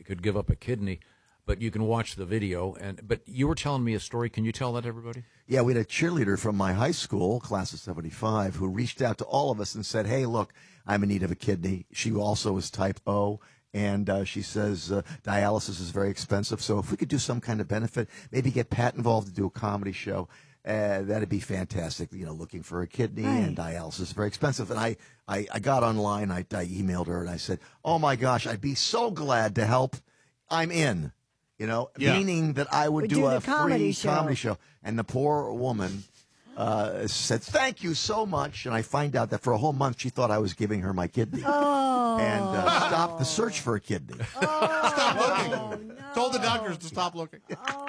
could give up a kidney, but you can watch the video. But you were telling me a story. Can you tell that to everybody? Yeah, we had a cheerleader from my high school, class of 75, who reached out to all of us and said, hey, look, I'm in need of a kidney. She also is type O. And she says dialysis is very expensive. So if we could do some kind of benefit, maybe get Pat involved to do a comedy show, that'd be fantastic. Looking for a kidney and dialysis is very expensive. And I got online, I emailed her and I said, oh my gosh, I'd be so glad to help. I'm in, meaning that I would do a free comedy show. And the poor woman said, thank you so much. And I find out that for a whole month, she thought I was giving her my kidney. And stopped the search for a kidney. Stop looking. No. Told the doctors to stop looking.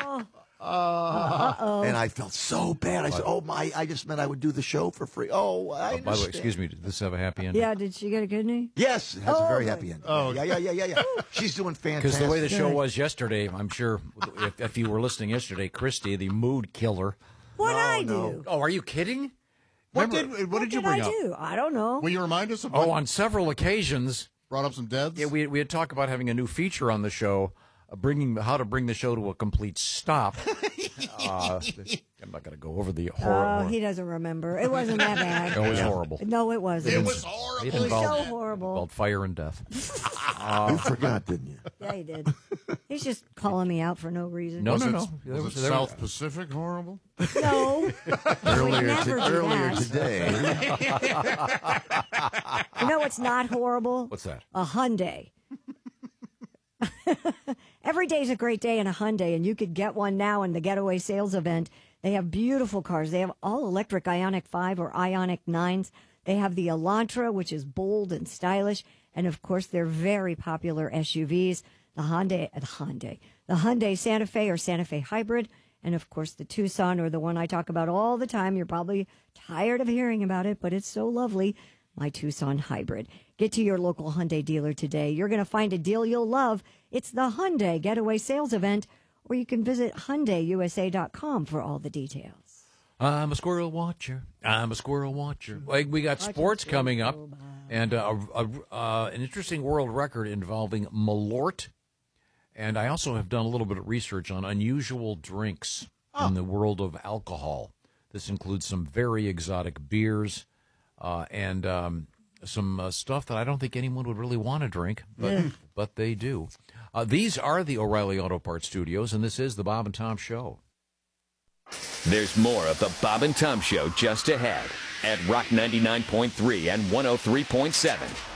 And I felt so bad. I said, I just meant I would do the show for free. Oh, I understand. By the way, excuse me, did this have a happy ending? Yeah, did she get a kidney? Yes, it has a very happy ending. Oh, yeah. She's doing fantastic. Because the way the show was yesterday, I'm sure if you were listening yesterday, Christy, the mood killer. What'd I do? Oh, are you kidding? What did you bring up? I don't know. Will you remind us of on several occasions. Brought up some deaths? Yeah, we had talked about having a new feature on the show, how to bring the show to a complete stop. I'm not going to go over the horror. Oh, he doesn't remember. It wasn't that bad. It was horrible. No, it wasn't. It was horrible. It was so horrible. Involved fire and death. You forgot, didn't you? Yeah, he did. He's just calling me out for no reason. No. Was it South Pacific horrible? No. Earlier today. You know what's not horrible? What's that? A Hyundai. Every day's a great day in a Hyundai, and you could get one now in the Getaway Sales Event. They have beautiful cars. They have all-electric Ioniq 5 or Ioniq 9s. They have the Elantra, which is bold and stylish. And, of course, they're very popular SUVs. The Hyundai Santa Fe or Santa Fe Hybrid. And, of course, the Tucson, or the one I talk about all the time. You're probably tired of hearing about it, but it's so lovely. My Tucson Hybrid. Get to your local Hyundai dealer today. You're going to find a deal you'll love. It's the Hyundai Getaway Sales Event, or you can visit HyundaiUSA.com for all the details. I'm a squirrel watcher. We got sports coming up, and an interesting world record involving Malort. And I also have done a little bit of research on unusual drinks in the world of alcohol. This includes some very exotic beers and some stuff that I don't think anyone would really want to drink, but they do. These are the O'Reilly Auto Parts Studios, and this is the Bob and Tom Show. There's more of the Bob and Tom Show just ahead at Rock 99.3 and 103.7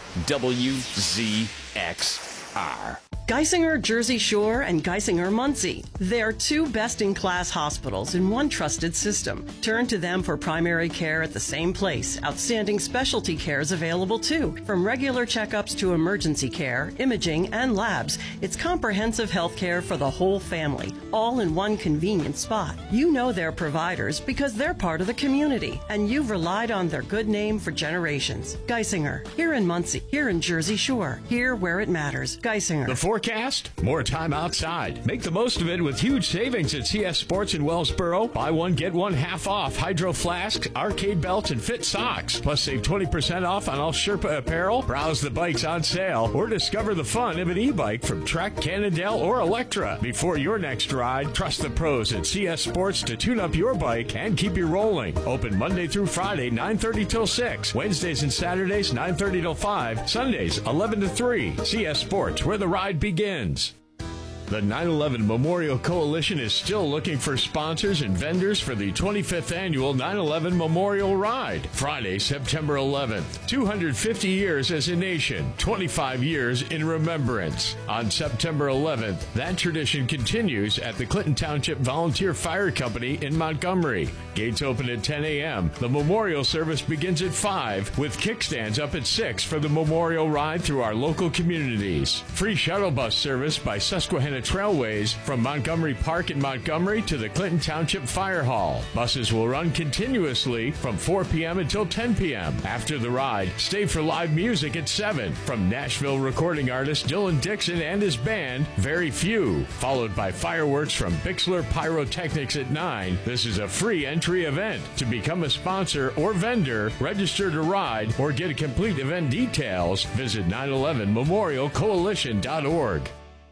WZXR. Geisinger Jersey Shore and Geisinger Muncie. They're two best-in-class hospitals in one trusted system. Turn to them for primary care at the same place. Outstanding specialty care is available too. From regular checkups to emergency care, imaging, and labs, it's comprehensive health care for the whole family, all in one convenient spot. You know their providers because they're part of the community, and you've relied on their good name for generations. Geisinger, here in Muncie, here in Jersey Shore, here where it matters. Geisinger. The forecast? More time outside. Make the most of it with huge savings at CS Sports in Wellsboro. Buy one, get one half off Hydro Flasks, arcade belts, and fit socks. Plus save 20% off on all Sherpa apparel. Browse the bikes on sale or discover the fun of an e-bike from Trek, Cannondale, or Electra. Before your next ride, trust the pros at CS Sports to tune up your bike and keep you rolling. Open Monday through Friday, 9:30 till 6. Wednesdays and Saturdays, 9:30 till 5. Sundays, 11 to 3. CS Sports, where the ride begins. The 9/11 Memorial Coalition is still looking for sponsors and vendors for the 25th annual 9/11 Memorial Ride, Friday, September 11th. 250 years as a nation, 25 years in remembrance. On September 11th, that tradition continues at the Clinton Township Volunteer Fire Company in Montgomery. Gates open at 10 a.m. The memorial service begins at 5, with kickstands up at 6 for the memorial ride through our local communities. Free shuttle bus service by Susquehanna Trailways from Montgomery Park in Montgomery to the Clinton Township Fire Hall. Buses will run continuously from 4 p.m. until 10 p.m. After the ride, stay for live music at 7 from Nashville recording artist Dylan Dixon and his band, Very Few, followed by fireworks from Bixler Pyrotechnics at 9. This is a free entry event. To become a sponsor or vendor, register to ride, or get a complete event details, visit 911memorialcoalition.org.